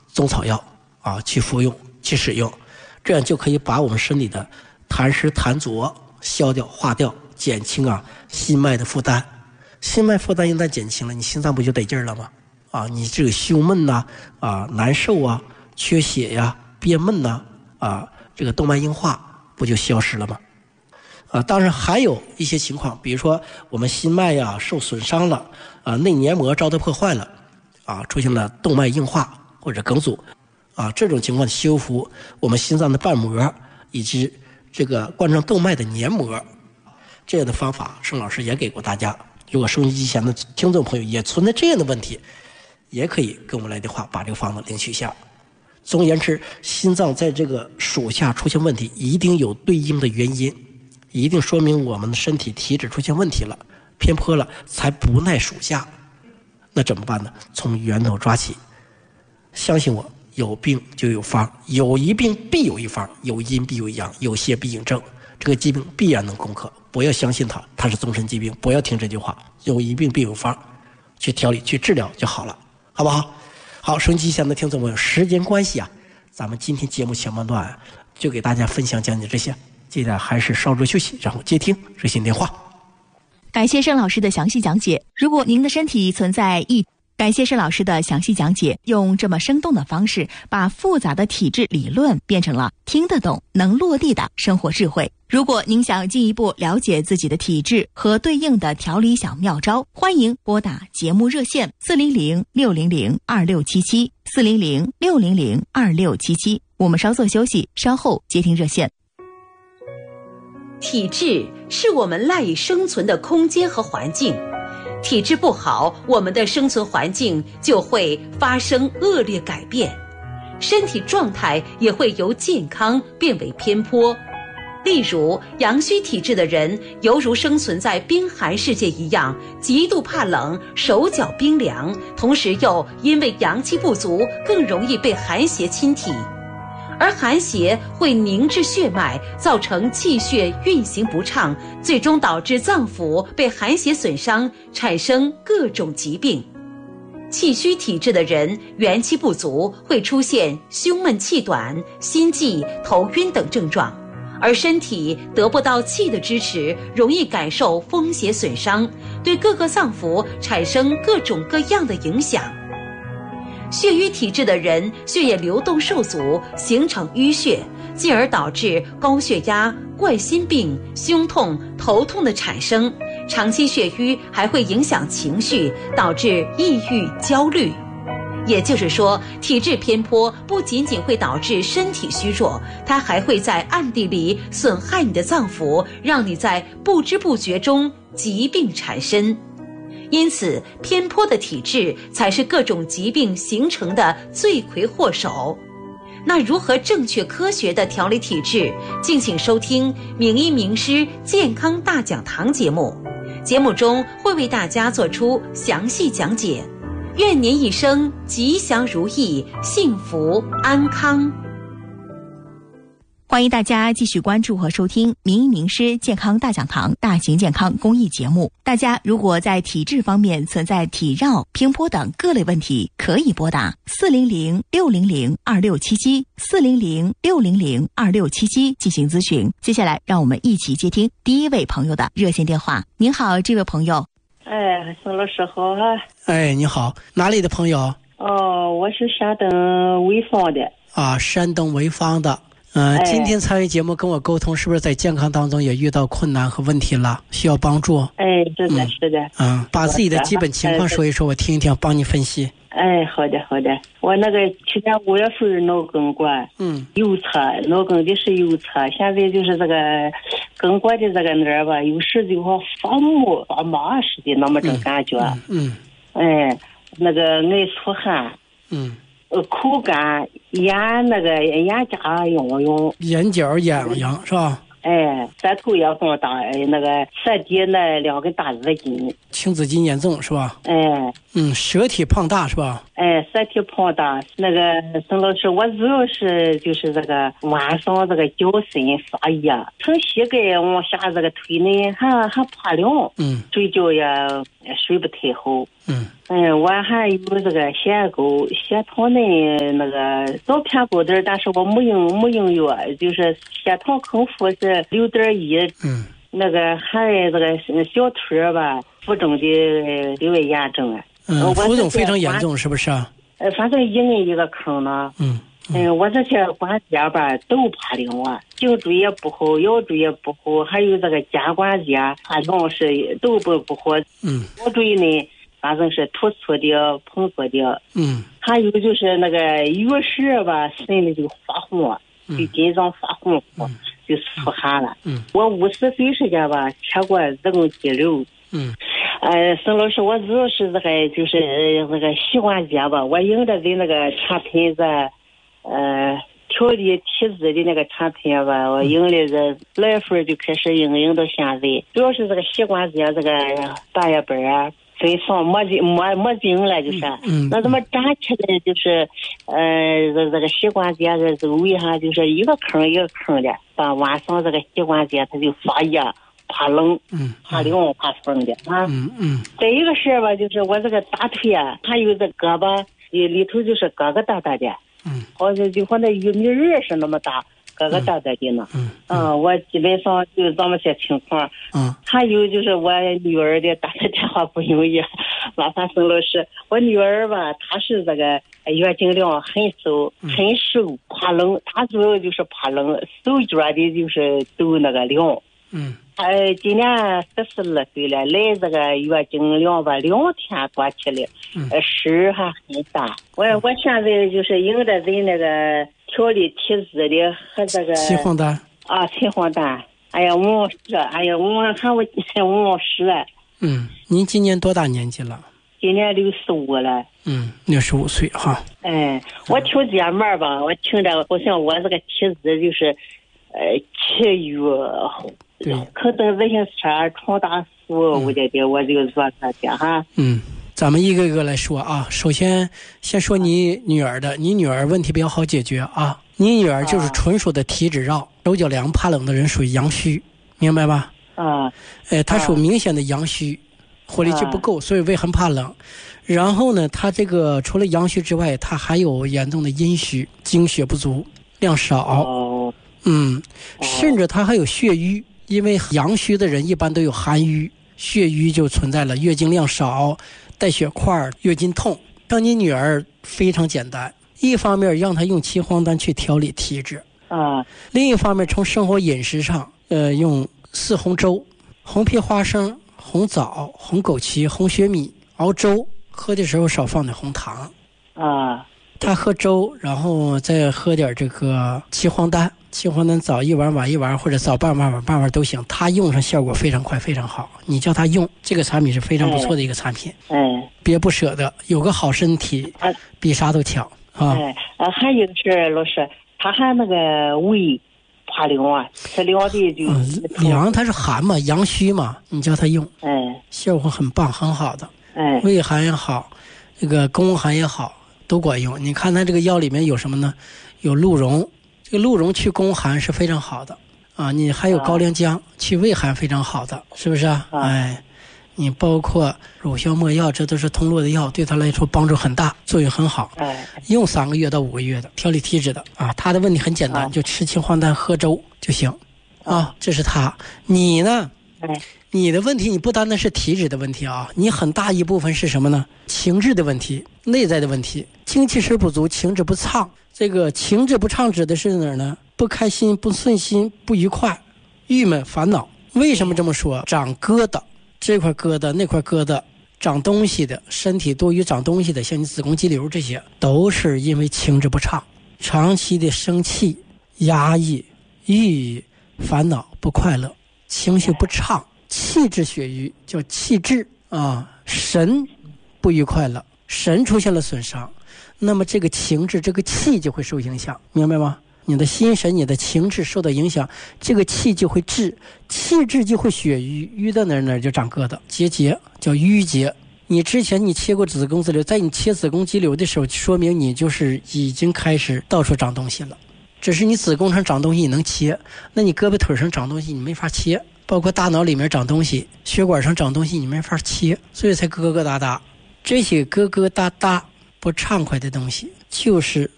中草药去服用去使用，这样就可以把我们身体的痰湿痰浊消掉化掉，减轻心脉的负担。心脉负担一旦减轻了，你心脏不就得劲儿了吗？你这个胸闷难受缺血憋闷这个动脉硬化不就消失了吗？当然还有一些情况，比如说我们心脉受损伤了，内黏膜遭到破坏了，出现了动脉硬化或者梗阻，这种情况修复我们心脏的瓣膜以及这个冠状动脉的黏膜，这样的方法盛老师也给过大家。如果收音机前的听众朋友也存在这样的问题，也可以跟我们来电话把这个方子领取一下。总而言之，心脏在这个属下出现问题，一定有对应的原因，一定说明我们的身体体质出现问题了，偏颇了，才不耐属下。那怎么办呢？从源头抓起。相信我，有病就有方，有一病必有一方，有因必有阳，有邪必应症。这个疾病必然能攻克，不要相信它是终身疾病，不要听这句话。有一病必有方，去调理去治疗就好了，好不好？好，收音机前的听众朋友，时间关系咱们今天节目前半段就给大家分享讲解这些，接着还是稍作休息，然后接听热线电话。 感谢盛老师的详细讲解。如果您的身体存在感谢盛老师的详细讲解，用这么生动的方式把复杂的体质理论变成了听得懂能落地的生活智慧。如果您想进一步了解自己的体质和对应的调理小妙招，欢迎拨打节目热线400-600-2677，400-600-2677。我们稍作休息，稍后接听热线。 体质是我们赖以生存的空间和环境，体质不好，我们的生存环境就会发生恶劣改变，身体状态也会由健康变为偏颇。例如，阳虚体质的人犹如生存在冰寒世界一样，极度怕冷，手脚冰凉，同时又因为阳气不足，更容易被寒邪侵体。而寒邪会凝滞血脉，造成气血运行不畅，最终导致脏腑被寒邪损伤，产生各种疾病。气虚体质的人元气不足，会出现胸闷气短、心悸、头晕等症状，而身体得不到气的支持，容易感受风邪损伤，对各个脏腑产生各种各样的影响。血瘀体质的人血液流动受阻，形成淤血，进而导致高血压、冠心病、胸痛、头痛的产生。长期血瘀还会影响情绪，导致抑郁、焦虑。也就是说，体质偏颇不仅仅会导致身体虚弱，它还会在暗地里损害你的脏腑，让你在不知不觉中疾病缠身。因此，偏颇的体质才是各种疾病形成的罪魁祸首。那如何正确科学地调理体质？敬请收听名医名师健康大讲堂节目，节目中会为大家做出详细讲解。愿您一生吉祥如意，幸福安康。 欢迎大家继续关注和收听名医名师健康大讲堂大型健康公益节目。大家如果在体质方面存在体绕、偏颇等各类问题，可以拨打400-600-2677，400-600-2677进行咨询。接下来让我们一起接听第一位朋友的热线电话。您好，这位朋友。 宋老师好你好，哪里的朋友？ 我是山东潍坊的。 山东潍坊的。今天参与节目跟我沟通，是不是在健康当中也遇到困难和问题了，需要帮助？ 是的。 把自己的基本情况说一说，我听一听，帮你分析。 好的。我那个去年5月份脑梗管，右侧脑梗的是右侧，现在就是这个梗管的这个那儿吧，有时就好发木发麻似的那么种感觉。那个爱出汗。口干，眼颊痒， 眼角痒是吧？ 舌头也放大，那个舌底那2根大紫筋， 青紫筋严重是吧？舌体胖大是吧？ 舌体胖大，那个宋老师，我主要是就是这个晚上这个脚心发热，从膝盖往下这个腿内还怕凉，睡觉也睡不太好。 我还有这个血沟血糖的那个早偏高点，但是我没用药，就是血糖空腹是6.1，那个还这个小腿吧浮肿的略微严重啊。 浮肿非常严重是不是啊？ 反正一人一个坑呢。我这些关节吧都怕灵我，颈椎也不好，腰椎也不好，还有这个肩关节怕灵是都不好。腰椎呢反正是突出的膨缩的。还有就是那个有时吧身里就发红，就紧张发红，就出汗了。我50岁时间吧切过子宫肌瘤。沈老师，我主要是这个就是那个膝关节吧，我用的那个产品是调理体质的那个产品吧，我用的是来份就开始用到现在，主要是这个膝关节这个大叶板啊分放没劲了，就是那怎么站起来就是这个膝关节这周围哈就是一个坑一个坑的，到晚上这个膝关节它就发热怕冷，怕凉怕风的啊。再一个事吧，就是我这个大腿啊，还有这胳膊里头就是疙疙瘩瘩的，好像就和那玉米粒是那么大，疙疙瘩瘩的呢。我基本上就这么些情况。还有就是我女儿的打个电话不容易，麻烦沈老师，我女儿吧，她是这个月经量很瘦，怕冷，她主要就是怕冷，手脚的就是都那个凉。今年42岁了，来这个月经量吧2天多起来，事还很大。我现在就是用的人那个调理体质的和这个雌黄丹啊，雌黄丹。哎呀，我看我今年50了。 您今年多大年纪了？ 今年65了。 65岁哈。 我听姐妹儿吧，我听着好像我这个体质就是气郁。对，可等这些车闯大树，我觉得我就做这些哈。 咱们一个一个来说啊。首先，先说你女儿的，你女儿问题比较好解决啊。你女儿就是纯属的体质绕，手脚凉怕冷的人属于阳虚，明白吧？她属明显的阳虚，活力就不够，所以胃很怕冷。然后呢，她这个除了阳虚之外，她还有严重的阴虚，精血不足，量少。甚至她还有血瘀。因为阳虚的人一般都有寒瘀，血瘀就存在了，月经量少，带血块，月经痛。像你女儿非常简单，一方面让她用岐黄丹去调理体质，另一方面从生活饮食上，用四红粥、红皮花生、红枣、红枸杞、红雪米熬粥，喝的时候少放点红糖。她喝粥，然后再喝点这个岐黄丹。岐黄丹早一碗晚一碗，或者早半碗晚半碗都行，它用上效果非常快非常好。你叫他用这个产品是非常不错的一个产品。别不舍得，有个好身体比啥都强啊。 还有是老师，他还那个胃怕凉啊，吃凉的就凉，它是寒嘛，阳虚嘛，你叫他用，效果很棒很好的。胃寒也好，这个宫寒也好，都管用。你看它这个药里面有什么呢？有鹿茸。这个鹿茸去宫寒是非常好的啊，你还有高粱姜去胃寒非常好的，是不是啊？你包括乳消没药，这都是通络的药，对他来说帮助很大，作用很好。用3个月到5个月的调理体质的啊，他的问题很简单，就吃岐黄丹喝粥就行啊。这是他。你呢？你的问题你不单单是体质的问题啊，你很大一部分是什么呢？情志的问题，内在的问题，精气神不足，情志不畅。这个情志不畅指的是哪儿呢？不开心、不顺心、不愉快、郁闷、烦恼。为什么这么说？长疙瘩，这块疙瘩那块疙瘩，长东西的，身体多余长东西的，像你子宫肌瘤这些，都是因为情志不畅，长期的生气、压抑、抑郁、烦恼、不快乐，情绪不畅，气滞血瘀叫气滞啊，神不愉快了，神出现了损伤。那么这个情志这个气就会受影响，明白吗？你的心神你的情志受到影响，这个气就会滞，气滞就会血瘀，瘀到哪就长疙瘩，结叫瘀结。你之前你切过子宫肌瘤，在你切子宫肌瘤的时候，说明你就是已经开始到处长东西了。只是你子宫上长东西你能切，那你胳膊腿上长东西你没法切，包括大脑里面长东西，血管上长东西你没法切，所以才疙疙瘩瘩。 这些疙疙瘩瘩不畅快的东西，就是